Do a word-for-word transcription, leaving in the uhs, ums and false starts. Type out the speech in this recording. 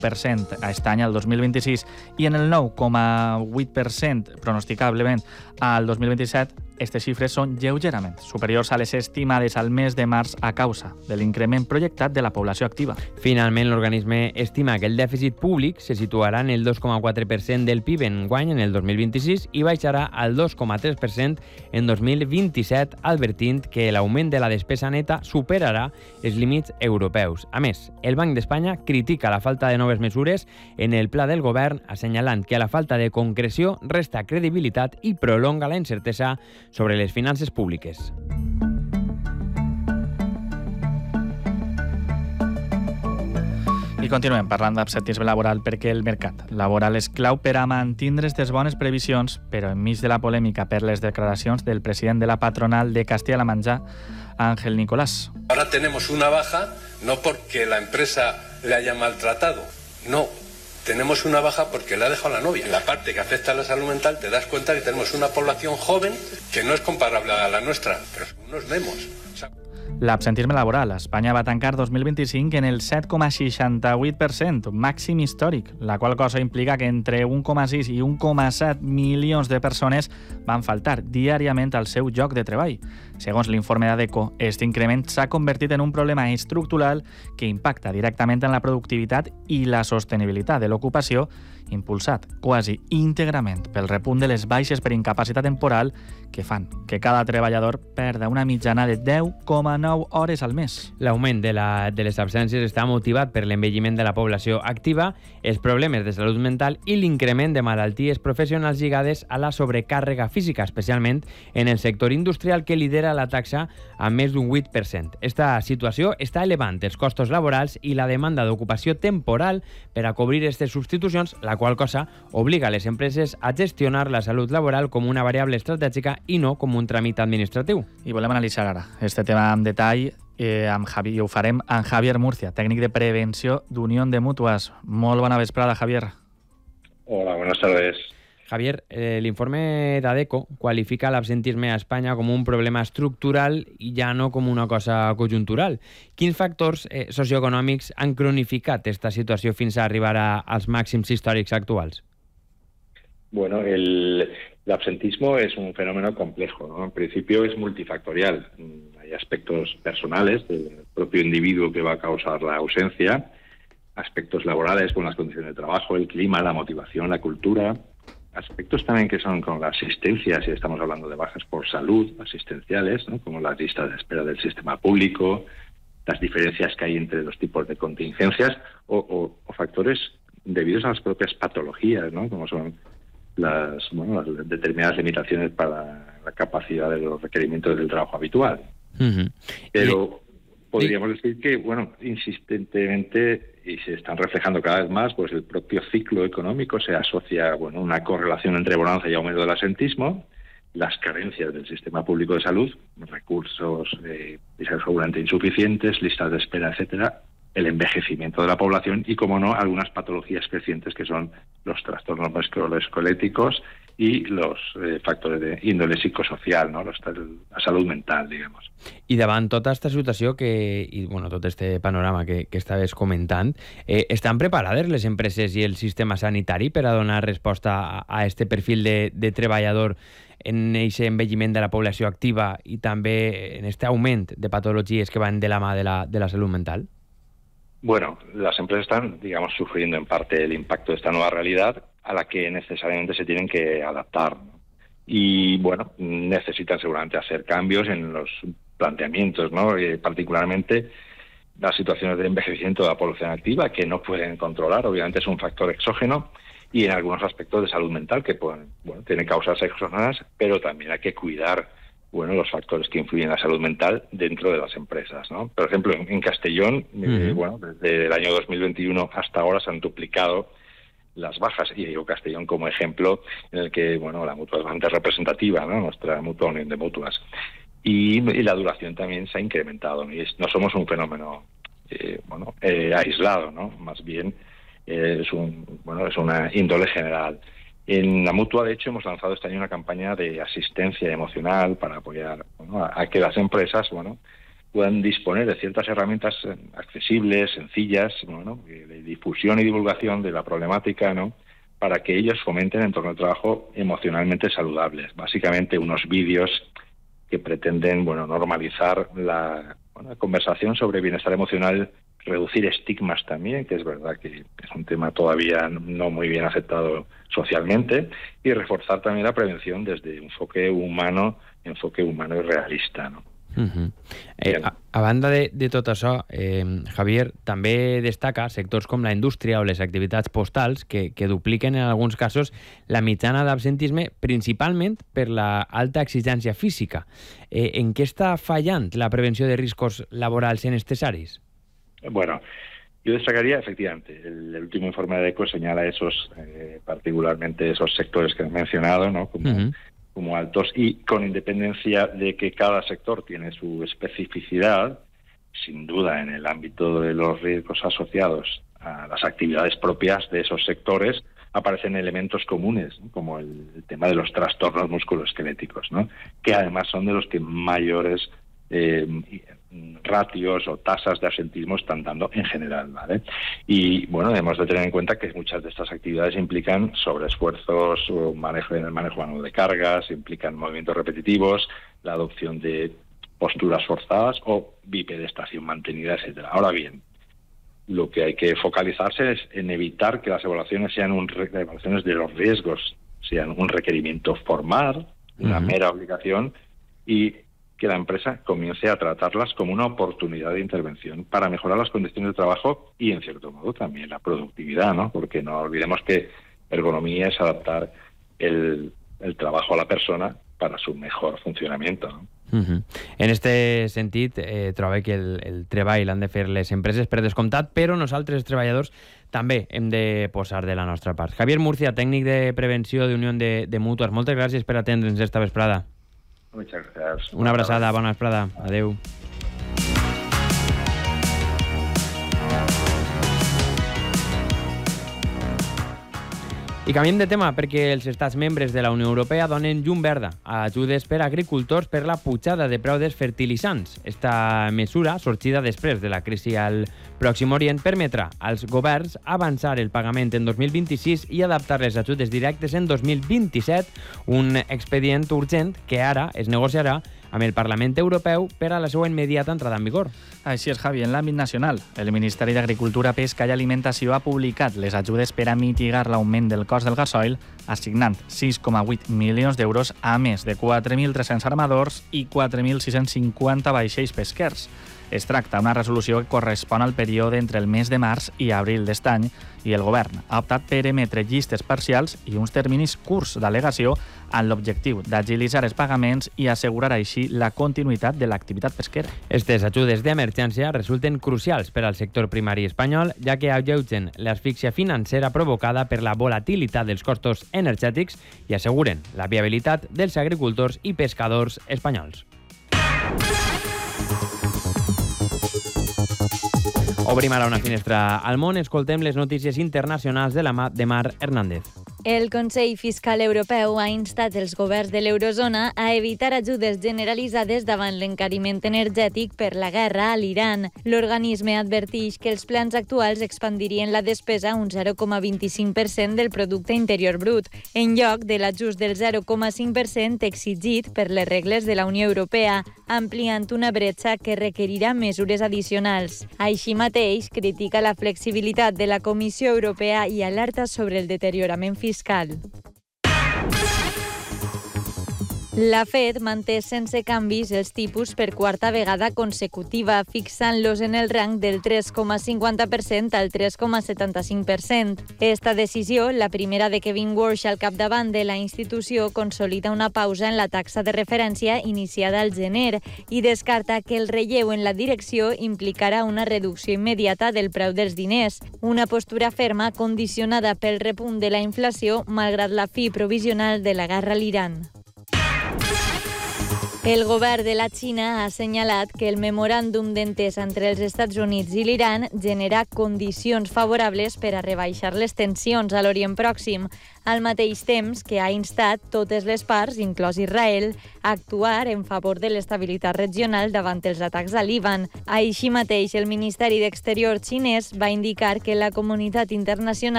per cent aquest any, al dos mil vint-i-sis, i en el nou coma vuit per cent pronosticablement al dos mil vint-i-set, aquestes xifres són lleugerament superiors a les estimades al mes de març a causa de l'increment projectat de la població activa. Finalment, l'organisme estima que el dèficit públic se situarà en el dos coma quatre per cent del P I B enguany en el dos mil vint-i-sis i baixarà al dos coma tres per cent en dos mil vint-i-set, advertint que l'augment de la despesa neta superarà els límits europeus. A més, el Banc d'Espanya critica la falta de noves mesures en el pla del govern, assenyalant que a la falta de concreció resta credibilitat i prolonga la incertesa sobre les finances públiques. I continuem parlant d'absentisme laboral perquè el mercat laboral és clau per a mantindre aquestes bones previsions, però enmig de la polèmica per les declaracions del president de la patronal de Castilla-La Mancha, Ángel Nicolás. Ahora tenemos una baja no porque la empresa le haya maltratado, no. Tenemos una baja porque le ha dejado la novia. En la parte que afecta a la salud mental te das cuenta que tenemos una población joven que no es comparable a la nuestra, pero son unos memos. O sea... L'absentisme laboral a Espanya va tancar dos mil vint-i-cinc en el set coma seixanta-vuit per cent, màxim històric, la qual cosa implica que entre un coma sis i un coma set milions de persones van faltar diàriament al seu lloc de treball. Segons l'informe d'ADECO, aquest increment s'ha convertit en un problema estructural que impacta directament en la productivitat i la sostenibilitat de l'ocupació, impulsat quasi íntegrament pel repunt de les baixes per incapacitat temporal que fan que cada treballador perda una mitjana de deu coma nou hores al mes. L'augment de, la, de les absències està motivat per l'envelliment de la població activa, els problemes de salut mental i l'increment de malalties professionals lligades a la sobrecàrrega física, especialment en el sector industrial que lidera la taxa a més d'un vuit per cent. Esta situació està elevant els costos laborals i la demanda d'ocupació temporal per a cobrir aquestes substitucions, la qual cosa obliga les empreses a gestionar la salut laboral com una variable estratègica i no com un tràmit administratiu. I volem analitzar ara este tema en detall eh, amb Javi, i ho farem amb Javier Murcia, tècnic de prevenció d'Unión de Mútuas. Molt bona vesprada, Javier. Hola, buenas tardes. Javier, eh, l'informe d'ADECO qualifica l'absentisme a Espanya com un problema estructural i ja no com una cosa conjuntural. Quins factors eh, socioeconòmics han cronificat aquesta situació fins a arribar a, als màxims històrics actuals? Bueno, el, el absentismo es un fenómeno complejo, ¿no? En principio es multifactorial. Hay aspectos personales del propio individuo que va a causar la ausencia, aspectos laborales con las condiciones de trabajo, el clima, la motivación, la cultura, aspectos también que son con la asistencia, si estamos hablando de bajas por salud, asistenciales, ¿no? Como las listas de espera del sistema público, las diferencias que hay entre los tipos de contingencias o, o, o factores debidos a las propias patologías, ¿no? Como son las, bueno, las determinadas limitaciones para la capacidad de los requerimientos del trabajo habitual. Uh-huh. Pero podríamos decir que, bueno, insistentemente, y se están reflejando cada vez más, pues el propio ciclo económico se asocia, bueno, una correlación entre bonanza y aumento del absentismo, las carencias del sistema público de salud, recursos eh, seguramente insuficientes, listas de espera, etcétera, el envejecimiento de la población y, como no, algunas patologías crecientes que son los trastornos musculoesqueléticos y los eh, factores de índole psicosocial, ¿no? Los, la salud mental, digamos. I davant tota aquesta situació que, i bueno, tot este panorama que, que estaves comentant, eh, estan preparades les empreses i el sistema sanitari per a donar resposta a, a este perfil de, de treballador en aquest envelliment de la població activa i també en este augment de patologies que van de la mà de la, de la salut mental? Bueno, las empresas están, digamos, sufriendo en parte el impacto de esta nueva realidad a la que necesariamente se tienen que adaptar, ¿no? Y, bueno, necesitan seguramente hacer cambios en los planteamientos, ¿no? Eh, particularmente las situaciones de envejecimiento de la población activa que no pueden controlar, obviamente es un factor exógeno, y en algunos aspectos de salud mental que pueden, bueno, tienen causas exógenas, pero también hay que cuidar, bueno, los factores que influyen en la salud mental dentro de las empresas, ¿no? Por ejemplo, en, en Castellón, uh-huh. eh, bueno, desde el año dos mil veintiuno hasta ahora se han duplicado las bajas, y digo Castellón como ejemplo en el que, bueno, la mutua es bastante representativa, ¿no? Nuestra mutua unión de mutuas. Y, y la duración también se ha incrementado, ¿no? Y es, no somos un fenómeno, eh, bueno, eh, aislado, ¿no? Más bien eh, es un, bueno, es una índole general. En la Mutua, de hecho, hemos lanzado este año una campaña de asistencia emocional para apoyar, bueno, a, a que las empresas, bueno, puedan disponer de ciertas herramientas accesibles, sencillas, bueno, de difusión y divulgación de la problemática, ¿no?, para que ellos fomenten entornos de trabajo emocionalmente saludables. Básicamente unos vídeos que pretenden, bueno, normalizar la, bueno, la conversación sobre bienestar emocional, reducir estigmas también, que es verdad que es un tema todavía no muy bien aceptado socialmente, y reforzar también la prevención desde un enfoque humano, enfoque humano y realista, ¿no? Uh-huh. eh, a, a banda de, de tot això, eh, Javier, també destaca sectors com la indústria o les activitats postals que, que dupliquen en alguns casos la mitjana d'absentisme, principalment per la alta exigència física. Eh, en què està fallant la prevenció de riscos laborals en estes àrees? Bueno, yo destacaría, efectivamente, el, el último informe de ECO señala esos, eh, particularmente esos sectores que han mencionado, ¿no?, como, uh-huh. como altos, y con independencia de que cada sector tiene su especificidad, sin duda en el ámbito de los riesgos asociados a las actividades propias de esos sectores, aparecen elementos comunes, ¿no?, como el, el tema de los trastornos musculoesqueléticos, ¿no?, que además son de los que mayores eh, ratios o tasas de absentismo están dando en general, ¿vale? Y bueno, debemos de tener en cuenta que muchas de estas actividades implican sobreesfuerzos o manejo en el manejo manual de cargas, implican movimientos repetitivos, la adopción de posturas forzadas o bipedestación mantenida, etcétera. Ahora bien, lo que hay que focalizarse es en evitar que las evaluaciones sean un, las evaluaciones de los riesgos sean un requerimiento formal, una uh-huh. mera obligación, y que la empresa comience a tratarlas como una oportunidad de intervención para mejorar las condiciones de trabajo y, en cierto modo, también la productividad, ¿no? Porque no olvidemos que ergonomía es adaptar el, el trabajo a la persona para su mejor funcionamiento, ¿no? Uh-huh. En este sentit, eh, trobo que el, el treball l'han de fer les empreses per descomptat, però nosaltres, els treballadors, també hem de posar de la nostra part. Javier Murcia, tècnic de prevenció de Unió de, de Mútues, moltes gràcies per atendre'ns esta vesprada. Muchas gracias. Una abraçada, bona vesprada. Adeu. I canviem de tema perquè els estats membres de la Unió Europea donen llum verda a ajudes per a agricultors per la pujada de preu dels fertilitzants. Esta mesura, sorgida després de la crisi al Pròxim Orient, permetrà als governs avançar el pagament en dos mil vint-i-sis i adaptar les ajudes directes en dos mil vint-i-set, un expedient urgent que ara es negociarà amb el Parlament Europeu per a la seva immediata entrada en vigor. Així és, Javi. En l'àmbit nacional, el Ministeri d'Agricultura, Pesca i Alimentació ha publicat les ajudes per a mitigar l'augment del cost del gasoil, assignant sis coma vuit milions d'euros a més de quatre mil tres-cents armadors i quatre mil sis-cents cinquanta vaixells pesquers. Es tracta d'una resolució que correspon al període entre el mes de març i abril d'est any i el govern ha optat per emetre llistes parcials i uns terminis curts d'al·legació amb l'objectiu d'agilitzar els pagaments i assegurar així la continuïtat de l'activitat pesquera. Estes ajudes d'emergència resulten crucials per al sector primari espanyol, ja que alleugen l'asfíxia financera provocada per la volatilitat dels costos energètics i asseguren la viabilitat dels agricultors i pescadors espanyols. Obrim ara una finestra al món, escoltem les notícies internacionals de la mà de Mar Hernández. El Consell Fiscal Europeu ha instat els governs de l'eurozona a evitar ajudes generalitzades davant l'encariment energètic per la guerra a l'Iran. L'organisme adverteix que els plans actuals expandirien la despesa un zero coma vint-i-cinc per cent del producte interior brut, en lloc de l'ajust del zero coma cinc per cent exigit per les regles de la Unió Europea, ampliant una bretxa que requerirà mesures addicionals. Així mateix, critica la flexibilitat de la Comissió Europea i alerta sobre el deteriorament fiscal. fiscal. La Fed manté sense canvis els tipus per quarta vegada consecutiva, fixant-los en el rang del tres coma cinquanta per cent al tres coma setanta-cinc per cent. Esta decisió, la primera de Kevin Warsh al capdavant de la institució, consolida una pausa en la taxa de referència iniciada al gener i descarta que el relleu en la direcció implicarà una reducció immediata del preu dels diners, una postura ferma condicionada pel repunt de la inflació malgrat la fi provisional de la guerra a l'Iran. El govern de la Xina ha assenyalat que el memoràndum d'entesa entre els Estats Units i l'Iran genera condicions favorables per a rebaixar les tensions a l'Orient Pròxim, al mateix temps que ha instat totes les parts, inclòs Israel, a actuar en favor de l'estabilitat regional davant els atacs a Líban. Així mateix, el Ministeri d'Exterior xinès va indicar que la comunitat internacional